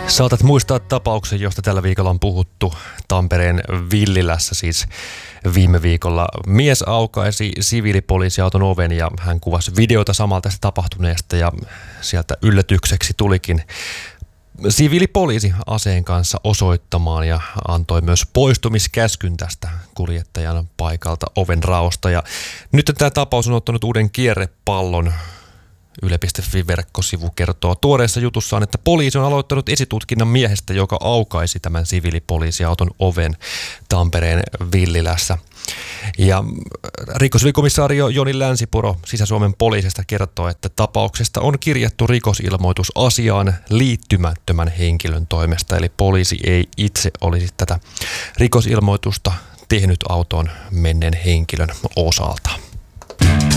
Saatat muistaa tapauksen, josta tällä viikolla on puhuttu Tampereen Villilässä. Siis viime viikolla mies aukaisi siviilipoliisiauton oven ja hän kuvasi videota samalta tästä tapahtuneesta ja sieltä yllätykseksi tulikin siviilipoliisi aseen kanssa osoittamaan ja antoi myös poistumiskäskyn tästä kuljettajan paikalta oven raosta. Ja nyt tämä tapaus on ottanut uuden kierrepallon. Yle.fi-verkkosivu kertoo tuoreessa jutussaan, että poliisi on aloittanut esitutkinnan miehestä, joka aukaisi tämän siviilipoliisiauton oven Tampereen Villilässä. Ja rikosylikomissaario Joni Länsipuro Sisä-Suomen poliisista kertoo, että tapauksesta on kirjattu rikosilmoitus asiaan liittymättömän henkilön toimesta. Eli poliisi ei itse olisi tätä rikosilmoitusta tehnyt autoon menneen henkilön osalta.